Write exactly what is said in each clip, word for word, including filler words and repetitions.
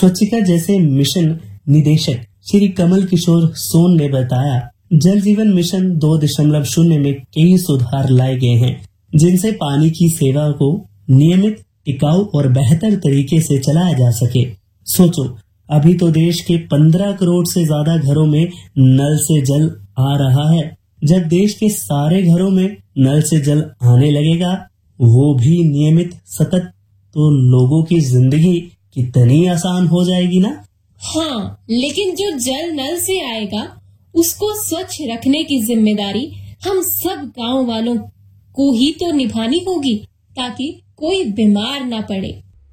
स्वच्छिका जैसे मिशन निदेशक श्री कमल किशोर सोन ने बताया, जल जीवन मिशन दो दशमलव शून्य में कई सुधार लाए गए हैं, जिनसे पानी की सेवा को नियमित, टिकाऊ और बेहतर तरीके से चलाया जा सके। सोचो, अभी तो देश के पंद्रह करोड़ से ज्यादा घरों में नल से जल आ रहा है। जब देश के सारे घरों में नल से जल आने लगेगा, वो भी नियमित, सतत, तो लोगों की जिंदगी कितनी आसान हो जाएगी ना। हाँ, लेकिन जो जल नल से आएगा उसको स्वच्छ रखने की जिम्मेदारी हम सब गांव वालों को ही तो निभानी होगी, ताकि कोई बीमार ना पड़े।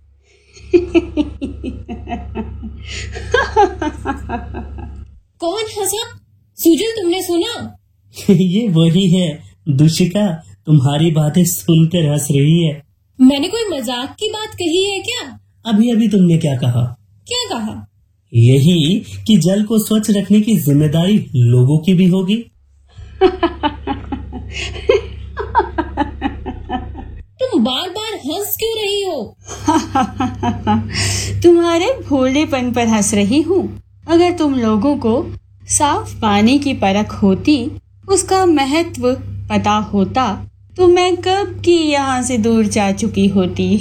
कौन हंसा? सुजल, तुमने सुना? ये वही है दुशिका, तुम्हारी बातें सुनकर हंस रही है। मैंने कोई मजाक की बात कही है क्या? अभी अभी तुमने क्या कहा? क्या कहा? यही कि जल को स्वच्छ रखने की जिम्मेदारी लोगों की भी होगी। तुम बार बार हंस क्यों रही हो? तुम्हारे भोलेपन पर हंस रही हूँ। अगर तुम लोगों को साफ पानी की परख होती, उसका महत्व पता होता, तो मैं कब की यहाँ से दूर जा चुकी होती।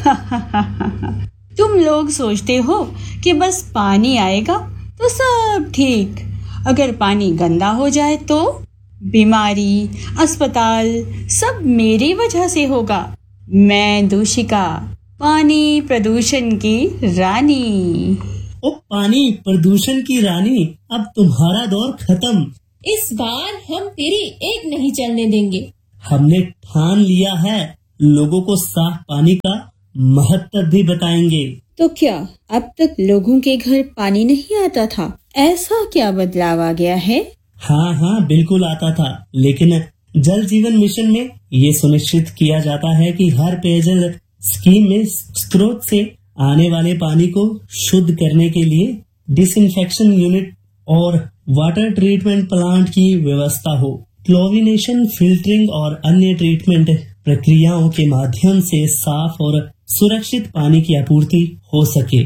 तुम लोग सोचते हो कि बस पानी आएगा तो सब ठीक, अगर पानी गंदा हो जाए तो बीमारी, अस्पताल सब मेरी वजह से होगा। मैं दूषिका, पानी प्रदूषण की रानी। ओ पानी प्रदूषण की रानी, अब तुम्हारा दौर खत्म। इस बार हम तेरी एक नहीं चलने देंगे। हमने ठान लिया है, लोगों को साफ पानी का महत्व भी बताएंगे। तो क्या अब तक लोगों के घर पानी नहीं आता था? ऐसा क्या बदलाव आ गया है? हाँ हाँ बिल्कुल आता था, लेकिन जल जीवन मिशन में ये सुनिश्चित किया जाता है कि हर पेयजल स्कीम में स्रोत से आने वाले पानी को शुद्ध करने के लिए डिसइंफेक्शन यूनिट और वाटर ट्रीटमेंट प्लांट की व्यवस्था हो। क्लोरिनेशन, फिल्टरिंग और अन्य ट्रीटमेंट प्रक्रियाओं के माध्यम से साफ और सुरक्षित पानी की आपूर्ति हो सके।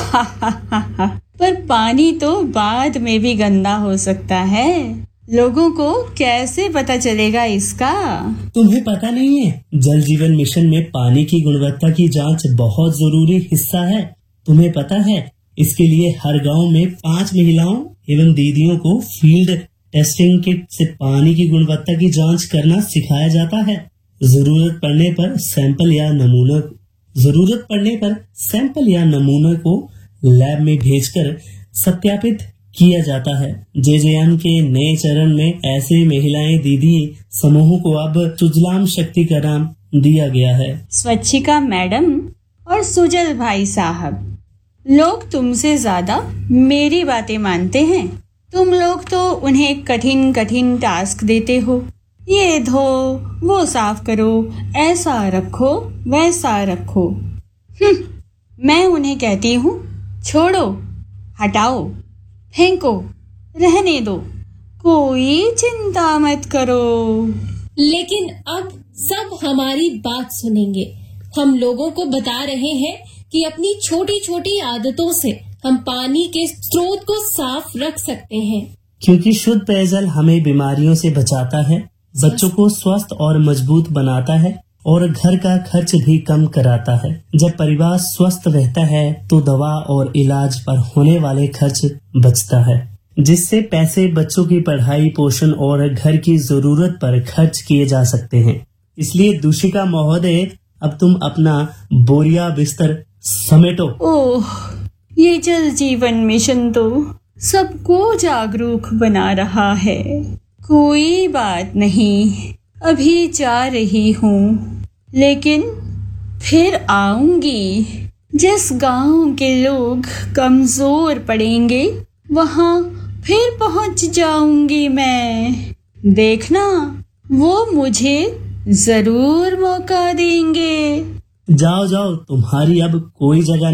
पर पानी तो बाद में भी गंदा हो सकता है, लोगों को कैसे पता चलेगा इसका? तुम्हें पता नहीं है, जल जीवन मिशन में पानी की गुणवत्ता की जांच बहुत जरूरी हिस्सा है। तुम्हें पता है, इसके लिए हर गांव में पांच महिलाओं एवं दीदियों को फील्ड टेस्टिंग किट से पानी की गुणवत्ता की जांच करना सिखाया जाता है। जरूरत पड़ने पर सैंपल या नमूना जरूरत पड़ने पर सैंपल या नमूने को लैब में भेजकर सत्यापित किया जाता है। जेजेएम के नए चरण में ऐसे महिलाएं दीदी समूह को अब सुजलाम शक्ति का नाम दिया गया है। स्वच्छिका मैडम और सुजल भाई साहब, लोग तुमसे ज्यादा मेरी बातें मानते हैं। तुम लोग तो उन्हें कठिन कठिन टास्क देते हो, ये धो, वो साफ करो, ऐसा रखो, वैसा रखो। मैं उन्हें कहती हूँ, छोड़ो, हटाओ, फेंको, रहने दो, कोई चिंता मत करो। लेकिन अब सब हमारी बात सुनेंगे। हम लोगों को बता रहे हैं कि अपनी छोटी छोटी आदतों से हम पानी के स्रोत को साफ रख सकते हैं, क्योंकि शुद्ध पेयजल हमें बीमारियों से बचाता है, बच्चों को स्वस्थ और मजबूत बनाता है और घर का खर्च भी कम कराता है। जब परिवार स्वस्थ रहता है तो दवा और इलाज पर होने वाले खर्च बचता है, जिससे पैसे बच्चों की पढ़ाई, पोषण और घर की जरूरत पर खर्च किए जा सकते हैं। इसलिए दूषिका महोदय, अब तुम अपना बोरिया बिस्तर समेटो। ओह, ये जल जीवन मिशन तो सबको जागरूक बना रहा है। कोई बात नहीं, अभी जा रही हूँ, लेकिन फिर आऊंगी। जिस गांव के लोग कमजोर पड़ेंगे, वहाँ फिर पहुँच जाऊंगी मैं। देखना, वो मुझे जरूर मौका देंगे। जाओ जाओ, तुम्हारी अब कोई जगह